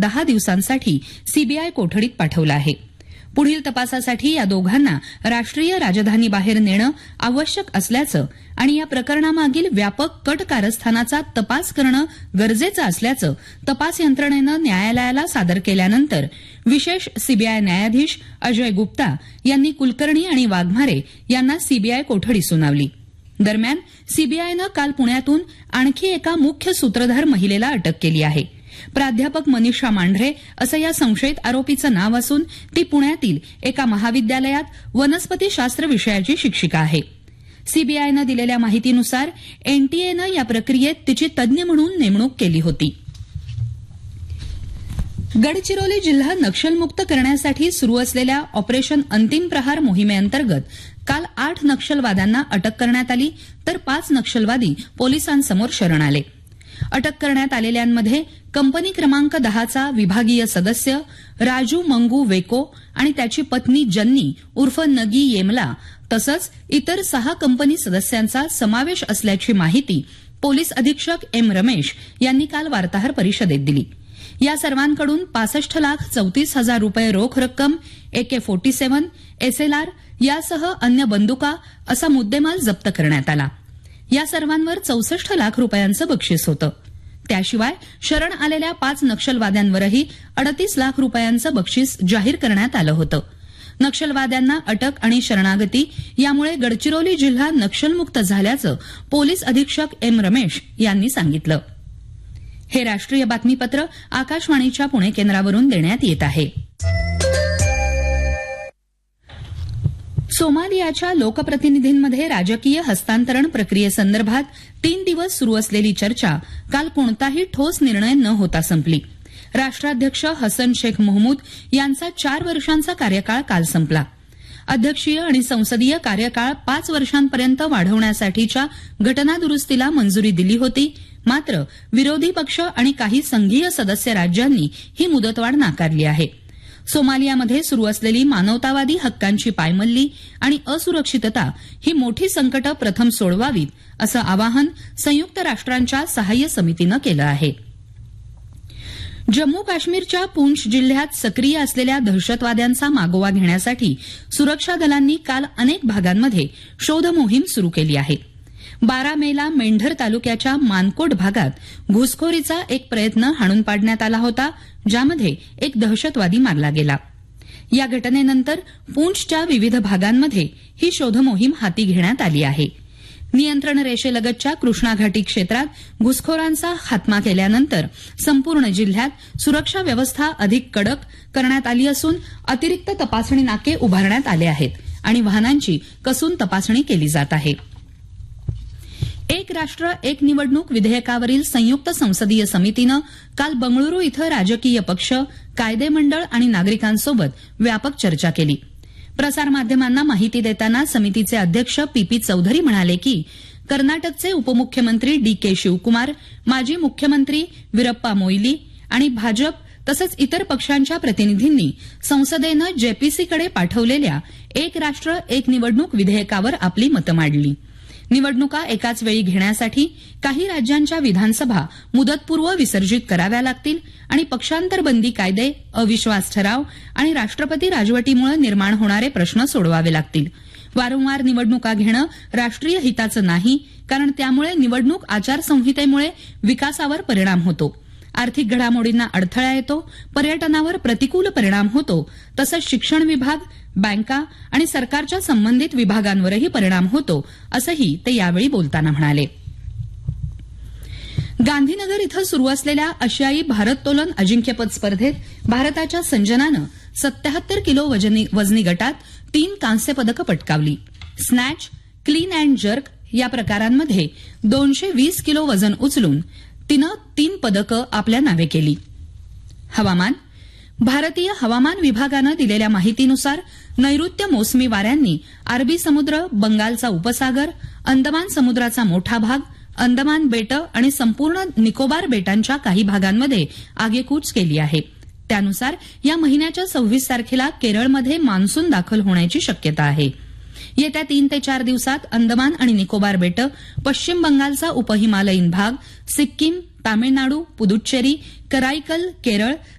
10 दिवसांसाठी सीबीआय कोठडीत पाठवलं आहे. पुढील तपासासाठी या दोघांना राष्ट्रीय राजधानीबाहेर नेणं आवश्यक असल्याचं आणि या प्रकरणामागील व्यापक कट कारस्थानाचा तपास करणं गरजेचं असल्याचं तपास यंत्रणेनं न्यायालयाला सादर केल्यानंतर विशेष सीबीआय न्यायाधीश अजय गुप्ता यांनी कुलकर्णी आणि वाघमारे यांना सीबीआय कोठडी सुनावली. दरम्यान सीबीआयनं काल पुण्यातून आणखी एका मुख्य सूत्रधार महिलेला अटक केली आहे. प्राध्यापक मनीषा मांढरे असं या संशयित आरोपीचं नाव असून ती पुण्यातील एका महाविद्यालयात वनस्पतीशास्त्र विषयाची शिक्षिका आहे. सीबीआयनं दिलेल्या माहितीनुसार एनटीएनं या प्रक्रियेत तिची तज्ञ म्हणून नेमणूक केली होती. गडचिरोली जिल्हा नक्षलमुक्त करण्यासाठी सुरू असलेल्या ऑपरेशन अंतिम प्रहार मोहिमेअंतर्गत काल 8 नक्षलवाद्यांना अटक करण्यात आली तर 5 नक्षलवादी पोलिसांसमोर शरण आले. अटक करण्यात आलेल्यांमध्ये कंपनी क्रमांक 10चा विभागीय सदस्य राजू मंगू वेको आणि त्याची पत्नी जन्नी उर्फ नगी येमला तसंच इतर 6 कंपनी सदस्यांचा समावेश असल्याची माहिती पोलीस अधीक्षक एम रमेश यांनी काल वार्ताहर परिषदेत दिली. या सर्वांकडून 65,34,000 रुपये रोख रक्कम, AK-47, SLR यासह अन्य बंदुका असा मुद्देमाल जप्त करण्यात आला. या सर्वांवर 64 लाख रुपयांचं बक्षीस होतं. त्याशिवाय शरण आलेल्या 5 नक्षलवाद्यांवरही 38 लाख रुपयांचं बक्षीस जाहीर करण्यात आलं होतं. नक्षलवाद्यांना अटक आणि शरणागती यामुळे गडचिरोली जिल्हा नक्षलमुक्त झाल्याचं पोलीस अधीक्षक एम रमेश यांनी सांगितलं. हे राष्ट्रीय बातमीपत्र आकाशवाणीच्या पुणे केंद्रावरून देण्यात येत आहे. सोमालियाच्या लोकप्रतिनिधींमध्ये राजकीय हस्तांतरण प्रक्रियेसंदर्भात 3 दिवस सुरू असलेली चर्चा काल कोणताही ठोस निर्णय न होता संपली. राष्ट्राध्यक्ष हसन शेख महमूद यांचा 4 वर्षांचा कार्यकाळ काल संपला. अध्यक्षीय आणि संसदीय कार्यकाळ 5 वर्षांपर्यंत वाढवण्यासाठीच्या घटनादुरुस्तीला मंजुरी दिली होती. मात्र विरोधी पक्ष आणि काही संघीय सदस्य राज्यांनी ही मुदतवाढ नाकारली आहे. सोमालियामध्ये सुरू असलेली मानवतावादी हक्कांची पायमल्ली आणि असुरक्षितता ही मोठी संकटं प्रथम सोडवावीत असं आवाहन संयुक्त राष्ट्रांच्या सहाय्य समितीनं केलं आहे. जम्मू काश्मीरच्या पूंछ जिल्ह्यात सक्रिय असलेल्या दहशतवाद्यांचा मागोवा घेण्यासाठी सुरक्षा दलांनी काल अनेक भागांमध्ये शोध मोहीम सुरू केली आहे. 12 मेला मेंढर तालुक्याच्या मानकोट भागात घुसखोरीचा एक प्रयत्न हाणून पाडण्यात आला होता, ज्यामध्ये एक दहशतवादी मारला गेला. या घटनेनंतर पूंछच्या विविध भागांमध्ये ही शोधमोहीम हाती घेण्यात आली आहे. नियंत्रण रेषेलगतच्या कृष्णा घाटी क्षेत्रात घुसखोरांचा खात्मा केल्यानंतर संपूर्ण जिल्ह्यात सुरक्षा व्यवस्था अधिक कडक करण्यात आली असून अतिरिक्त तपासणी नाके उभारण्यात आले आहेत आणि वाहनांची कसून तपासणी केली जात आहे. एक राष्ट्र एक निवडणूक विधेयकावरील संयुक्त संसदीय समितीनं काल बंगळुरू इथं राजकीय पक्ष, कायदेमंडळ आणि नागरिकांसोबत व्यापक चर्चा केली. प्रसारमाध्यमांना माहिती देताना समितीचे अध्यक्ष पी चौधरी म्हणाले की कर्नाटकचे उपमुख्यमंत्री DK शिवकुमार, माजी मुख्यमंत्री वीरप्पा मोईली आणि भाजप तसंच इतर पक्षांच्या प्रतिनिधींनी संसदेनं जेपीसीकडे पाठवलेल्या एक राष्ट्र एक निवडणूक विधेयकावर आपली मतं मांडली. निवडणुका एकाच वेळी घेण्यासाठी काही राज्यांच्या विधानसभा मुदतपूर्व विसर्जित कराव्या लागतील आणि पक्षांतरबंदी कायदे, अविश्वास ठराव आणि राष्ट्रपती राजवटीमुळे निर्माण होणारे प्रश्न सोडवावे लागतील. वारंवार निवडणुका घेणं राष्ट्रीय हिताचं नाही, कारण त्यामुळे निवडणूक आचारसंहितेमुळे विकासावर परिणाम होतो, आर्थिक घडामोडींना अडथळा येतो, पर्यटनावर प्रतिकूल परिणाम होतो, तसंच शिक्षण विभाग, बँका आणि सरकारच्या संबंधित विभागांवरही परिणाम होतो, असंही ते यावेळी बोलताना म्हणाले. गांधीनगर इथं सुरू असलेल्या आशियाई भारोत्तोलन अजिंक्यपद स्पर्धेत भारताच्या संजनानं 77 किलो वजनी गटात 3 कांस्य पदकं पटकावली. स्नॅच, क्लीन अँड जर्क या प्रकारांमध्ये 220 किलो वजन उचलून तिनं 3 पदकं आपल्या नावे केली. हवामान. भारतीय हवामान विभागानं दिलेल्या माहितीनुसार नैऋत्य मोसमी वाऱ्यांनी अरबी समुद्र, बंगालचा उपसागर, अंदमान समुद्राचा मोठा भाग, अंदमान बेटं आणि संपूर्ण निकोबार बेटांच्या काही भागांमध्ये आगेकूच केली आहे. त्यानुसार या महिन्याच्या 26 तारखेला केरळमध्ये मान्सून दाखल होण्याची शक्यता आहे. येत्या 3 ते 4 दिवसात अंदमान आणि निकोबार बेटं, पश्चिम बंगालचा उपहिमालयीन भाग, सिक्कीम, तामिळनाडू, पुदुच्चेरी, कराईकल, केरळ,